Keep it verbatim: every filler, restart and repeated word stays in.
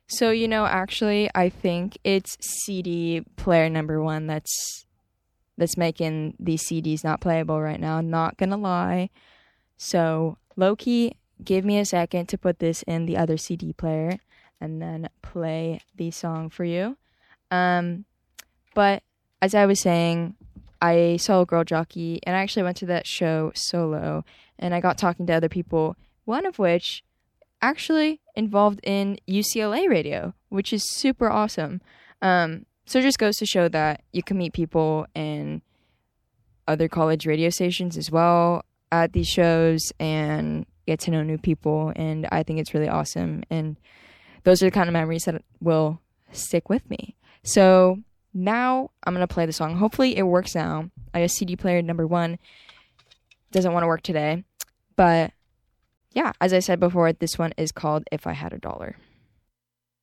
So, you know, actually, I think it's C D player number one that's that's making these C Ds not playable right now. Not gonna lie. So, low-key, give me a second to put this in the other C D player and then play the song for you. Um, but as I was saying, I saw a Girl Jockey, and I actually went to that show solo, and I got talking to other people, one of which actually involved in U C L A radio, which is super awesome. Um, so it just goes to show that you can meet people in other college radio stations as well at these shows and get to know new people, and I think it's really awesome, and those are the kind of memories that will stick with me. So now I'm going to play the song. Hopefully it works now. I guess C D player number one doesn't want to work today, but yeah, as I said before, this one is called If I Had a Dollar.